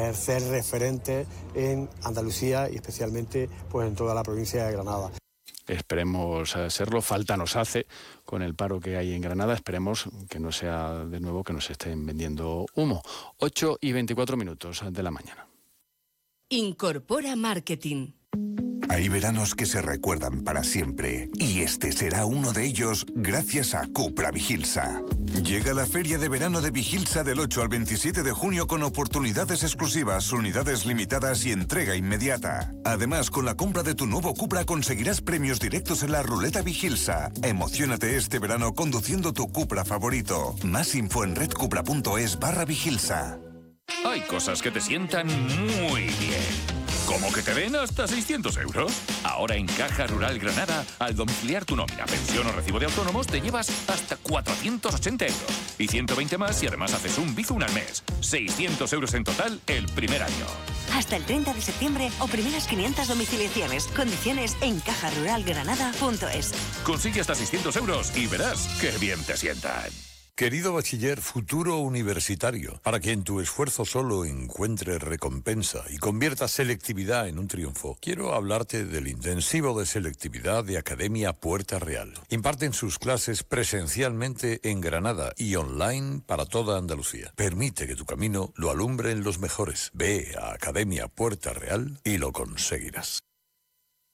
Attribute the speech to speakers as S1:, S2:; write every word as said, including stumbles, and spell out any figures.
S1: eh, ser referentes en Andalucía y especialmente pues en toda la provincia de Granada.
S2: Esperemos serlo, falta nos hace con el paro que hay en Granada, esperemos que no sea de nuevo que nos estén vendiendo humo. ocho y veinticuatro minutos de la mañana.
S3: Incorpora Marketing.
S4: Hay veranos que se recuerdan para siempre y este será uno de ellos gracias a Cupra Vigilsa. Llega la Feria de Verano de Vigilsa del ocho al veintisiete de junio con oportunidades exclusivas, unidades limitadas y entrega inmediata. Además, con la compra de tu nuevo Cupra conseguirás premios directos en la ruleta Vigilsa. Emociónate este verano conduciendo tu Cupra favorito. Más info en redcupra.es barra Vigilsa.
S5: Hay cosas que te sientan muy bien. ¿Cómo que te den hasta seiscientos euros? Ahora en Caja Rural Granada, al domiciliar tu nómina, pensión o recibo de autónomos, te llevas hasta cuatrocientos ochenta euros. Y ciento veinte más si además haces un Bizum al mes. seiscientos euros en total el primer año.
S6: Hasta el treinta de septiembre o primeras quinientas domiciliaciones. Condiciones en caja rural granada punto es.
S5: Consigue hasta seiscientos euros y verás qué bien te sientan.
S7: Querido bachiller, futuro universitario, para que en tu esfuerzo solo encuentres recompensa y conviertas selectividad en un triunfo, quiero hablarte del intensivo de selectividad de Academia Puerta Real. Imparten sus clases presencialmente en Granada y online para toda Andalucía. Permite que tu camino lo alumbren los mejores. Ve a Academia Puerta Real y lo conseguirás.